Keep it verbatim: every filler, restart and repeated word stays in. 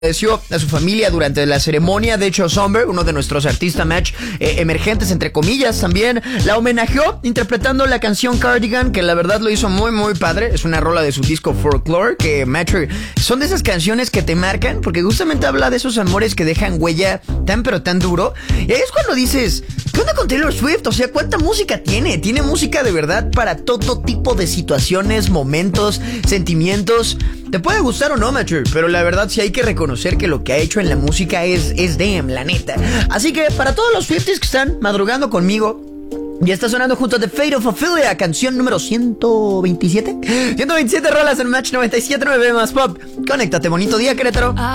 agradeció a su familia durante la ceremonia. De hecho, Somber, uno de nuestros artistas match eh, emergentes, entre comillas, también la homenajeó interpretando la canción Cardigan, que la verdad lo hizo muy muy padre. Es una rola de su disco Folklore, que match, son de esas canciones que te marcan, porque justamente habla de esos amores que dejan huella tan pero tan duro. Y ahí es cuando dices, ¿qué onda con Taylor Swift? O sea, ¿cuánta música tiene? Tiene música de verdad para todo tipo de situaciones, momentos, sentimientos. Te puede gustar o no, Mature, pero la verdad sí hay que reconocer que lo que ha hecho en la música es, es damn, la neta. Así que para todos los Swifties que están madrugando conmigo, ya está sonando junto a The Fate of Ophelia, canción número ciento veintisiete. ciento veintisiete rolas en Match noventa y siete punto nueve más Pop. Conéctate, bonito día, Querétaro.